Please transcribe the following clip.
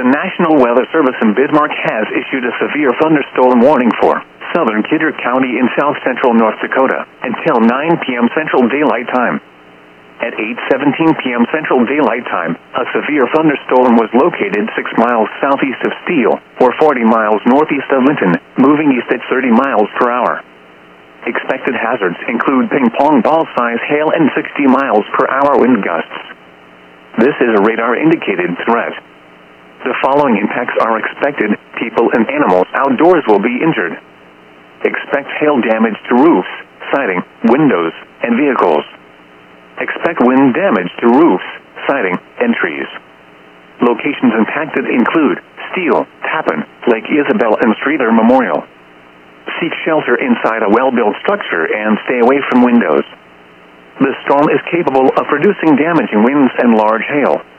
The National Weather Service in Bismarck has issued a severe thunderstorm warning for southern Kidder County in south-central North Dakota until 9 p.m. Central Daylight Time. At 8:17 p.m. Central Daylight Time, a severe thunderstorm was located 6 miles southeast of Steele, or 40 miles northeast of Linton, moving east at 30 miles per hour. Expected hazards include ping-pong ball-size hail and 60 miles per hour wind gusts. This is a radar-indicated threat. The following impacts are expected. People and animals outdoors will be injured. Expect hail damage to roofs, siding, windows, and vehicles. Expect wind damage to roofs, siding, and trees. Locations impacted include Steele, Tappan, Lake Isabel, and Streeter Memorial. Seek shelter inside a well-built structure and stay away from windows. The storm is capable of producing damaging winds and large hail.